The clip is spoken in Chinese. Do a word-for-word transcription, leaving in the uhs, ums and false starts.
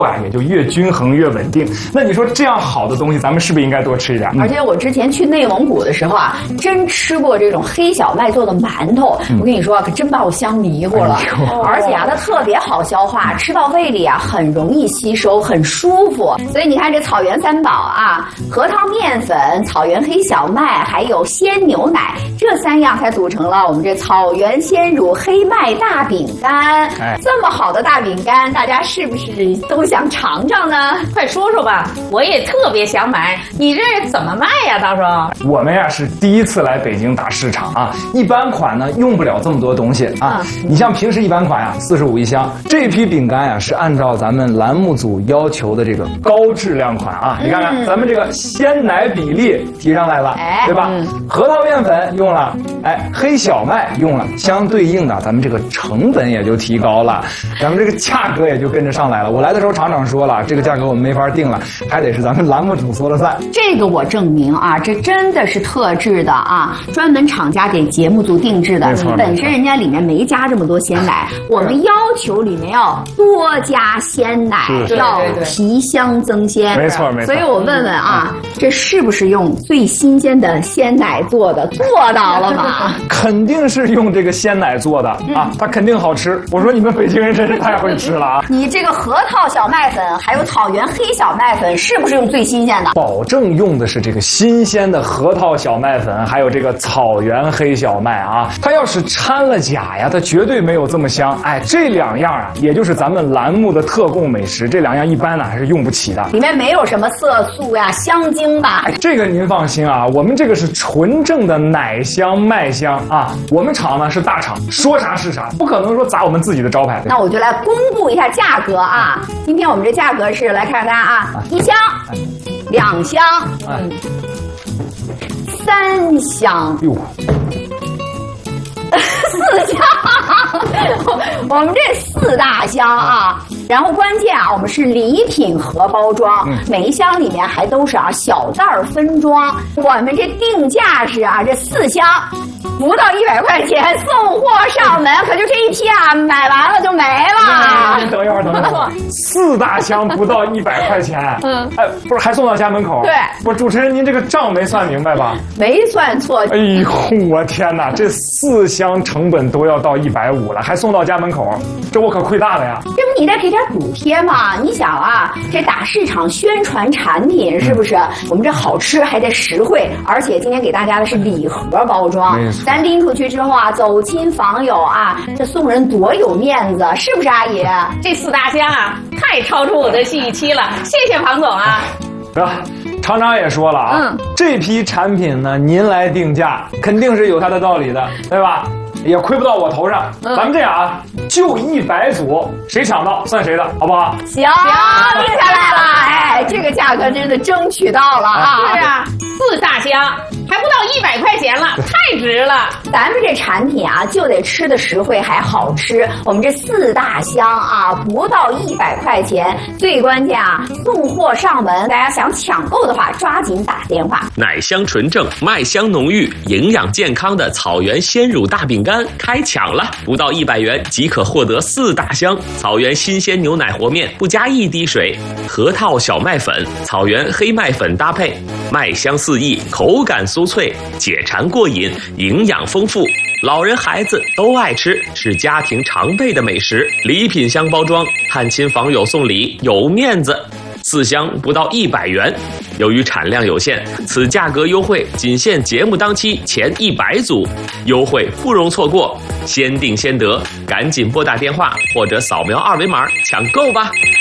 啊，也就越均衡越稳定。那你说这样好的东西，咱们是不是应该多吃一点？ 而且我之前去内蒙古的时候啊，真吃过这种黑小麦做的馒头，嗯、我跟你说，可真把我香迷糊了。哎、而且啊，它特别好消化，吃到胃里啊很容易吸收，很舒服。所以你看这草原三宝啊，核桃面粉、草原黑小麦，还有鲜牛奶，这三样才组成了我们这草原鲜乳黑麦大饼干。哎、这么好的大饼干，大家是不是都想尝尝呢？ 快说说吧，我也特别想买。你这怎么卖呀，大叔？ 我们呀是第一次来北京打市场啊，一般款呢用不了这么多东西啊。嗯、你像平时一般款呀，四十五一箱，这批饼干呀是按照咱们栏目组要求的这个高质量款啊。嗯、你看看咱们这个鲜奶比例提上来了，哎、对吧？嗯、核桃面粉用了，哎，黑小麦用了，相对应的咱们这个成本也就提高了，咱们这个价格也就跟着上来了。我来的时候厂长说了，这个价格我们没法定了，还得是咱们栏目组说了算。 这个我证明啊，这真的是特制的啊，专门厂家给节目组定制的。本身人家里面没加这么多鲜奶，我们要求里面要多加鲜奶，要提香增鲜。 没错没错。 所以我问问啊，嗯、这是不是用最新鲜的鲜奶做的？做到了吗？ 肯定是用这个鲜奶做的啊，它肯定好吃。我说你们北京人真是太会吃了啊！ 你这个核桃小麦粉还有草原黑小麦粉是不是用最新鲜的？ 保证用的是这个新鲜的核桃小麦粉，还有这个草原黑小麦啊。它要是掺了假呀，它绝对没有这么香。哎，这两样啊，也就是咱们栏目的特供美食，这两样一般呢还是用不起的。 里面没有什么色素呀、香精吧？ 这个您放心啊，我们这个是纯正的奶香麦香啊。我们厂呢是大厂，说啥是啥，不可能说砸我们自己的招牌。 那我就来公布一下价格啊。今天我们这价格是来看看啊，一箱、两箱、嗯、三箱。哟。四箱，我们这四大箱啊，然后关键啊，我们是礼品盒包装，嗯、每一箱里面还都是啊小袋分装。我们这定价是啊，这四箱不到一百块钱送货上门，可就这一批啊，买完了就没了。 您等一会儿，等一会儿，四大箱不到一百块钱，嗯，哎，不是还送到家门口？ 对， 不是主持人，您这个账没算明白吧？ 没算错。 哎呦，我天哪，这四箱成本都要到一百五了，还送到家门口，这我可亏大了呀！ 这不你得给点补贴吗？你想啊，这打市场宣传产品是不是？嗯、我们这好吃还得实惠，而且今天给大家的是礼盒包装，咱拎出去之后啊，走亲访友啊，这送人多有面子，是不是阿姨？ 这四大箱啊，太超出我的预期了，谢谢庞总啊！ 是吧？厂长也说了啊，嗯、这批产品呢，您来定价，肯定是有它的道理的，对吧？也亏不到我头上。嗯、咱们这样啊，就一百组，谁抢到算谁的，好不好？ 行，定下来了。哎，这个价格真的争取到了啊！ 是啊，四大箱还不到一百块钱了，太值了。 咱们这产品啊，就得吃的实惠还好吃。我们这四大箱啊，不到一百块钱，最关键啊，送货上门。大家想抢购的话，抓紧打电话。 奶香纯正，麦香浓郁，营养健康的草原鲜乳大饼干开抢了，不到一百元即可获得四大箱草原新鲜牛奶和面，不加一滴水，核桃小麦粉、草原黑麦粉搭配，麦香四溢，口感酥脆，解馋过瘾，营养丰富，老人孩子都爱吃，是家庭常备的美食。礼品箱包装，探亲访友送礼有面子。四箱不到一百元，由于产量有限，此价格优惠仅限节目当期前一百组，优惠不容错过，先订先得，赶紧拨打电话或者扫描二维码抢购吧。